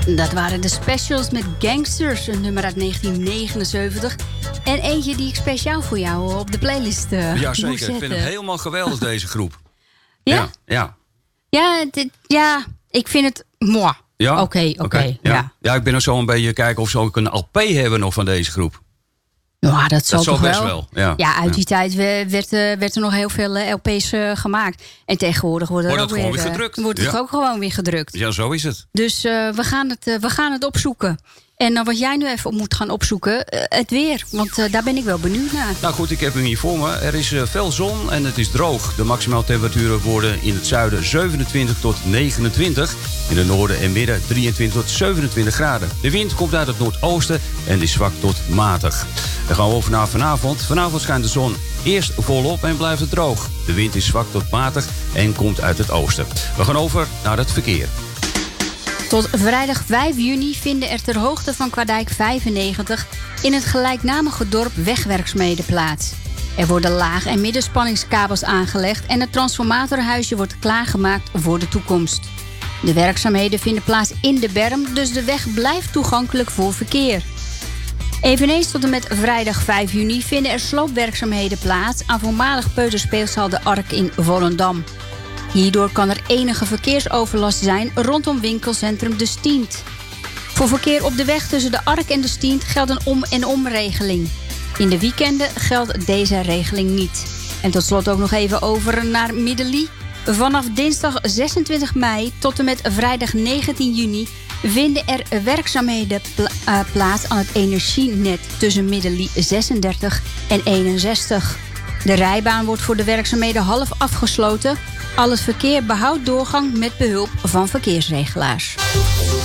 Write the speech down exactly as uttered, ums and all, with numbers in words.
Dat waren de Specials met Gangsters, een nummer uit negentien negenenzeventig. En eentje die ik speciaal voor jou op de playlist uh, Ja, zeker. Ik vind het helemaal geweldig, deze groep. Ja? Ja, ja. Ja, dit, ja ik vind het... Moi. Ja? Oké, okay, oké. Okay, okay, ja. ja. ja, ik ben er zo een beetje kijken of ze ook een L P hebben nog van deze groep. Ja, dat zal, dat zal toch best wel. wel. Ja, ja uit ja. die tijd werd, werd er nog heel veel L P's uh, gemaakt. En tegenwoordig wordt, wordt er het ook gewoon weer, weer gedrukt. Wordt het ja. ook gewoon weer gedrukt. Ja, zo is het. Dus uh, we, gaan het, uh, we gaan het opzoeken. En uh, wat jij nu even moet gaan opzoeken, uh, het weer. Want uh, daar ben ik wel benieuwd naar. Nou goed, ik heb hem hier voor me. Er is uh, veel zon en het is droog. De maximale temperaturen worden in het zuiden zevenentwintig tot negenentwintig. In het noorden en midden drieëntwintig tot zevenentwintig graden. De wind komt uit het noordoosten en is zwak tot matig. Dan gaan we over naar vanavond. Vanavond schijnt de zon eerst volop en blijft het droog. De wind is zwak tot matig en komt uit het oosten. We gaan over naar het verkeer. Tot vrijdag vijf juni vinden er ter hoogte van Kwaardijk vijfennegentig... in het gelijknamige dorp wegwerkzaamheden plaats. Er worden laag- en middenspanningskabels aangelegd... en het transformatorhuisje wordt klaargemaakt voor de toekomst. De werkzaamheden vinden plaats in de berm... dus de weg blijft toegankelijk voor verkeer. Eveneens tot en met vrijdag vijf juni vinden er sloopwerkzaamheden plaats... aan voormalig peuterspeelzaal De Ark in Volendam. Hierdoor kan er enige verkeersoverlast zijn rondom winkelcentrum De Stient. Voor verkeer op de weg tussen de Ark en De Stient geldt een om- en omregeling. In de weekenden geldt deze regeling niet. En tot slot ook nog even over naar Middelie. Vanaf dinsdag zesentwintig mei tot en met vrijdag negentien juni... vinden er werkzaamheden pla- uh, plaats aan het energienet tussen Middelie zesendertig en eenenzestig. De rijbaan wordt voor de werkzaamheden half afgesloten... Al het verkeer behoudt doorgang met behulp van verkeersregelaars.